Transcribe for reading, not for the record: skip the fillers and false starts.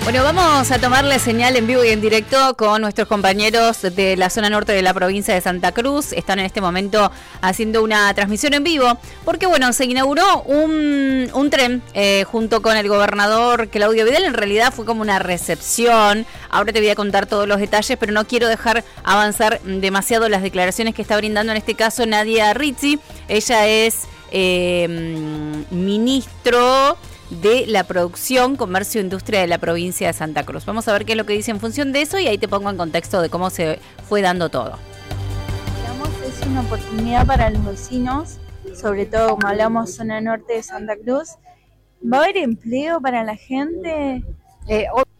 Bueno, vamos a tomar la señal en vivo y en directo con nuestros compañeros de la zona norte de la provincia de Santa Cruz. Están en este momento haciendo una transmisión en vivo porque, bueno, se inauguró un tren junto con el gobernador Claudio Vidal. En realidad fue como una recepción. Ahora te voy a contar todos los detalles, pero no quiero dejar avanzar demasiado las declaraciones que está brindando en este caso Nadia Rizzi. Ella es ministro de la Producción, Comercio e Industria de la provincia de Santa Cruz. Vamos a ver qué es lo que dice en función de eso y ahí te pongo en contexto de cómo se fue dando todo. Es una oportunidad para los vecinos, sobre todo como hablamos zona norte de Santa Cruz. ¿Va a haber empleo para la gente?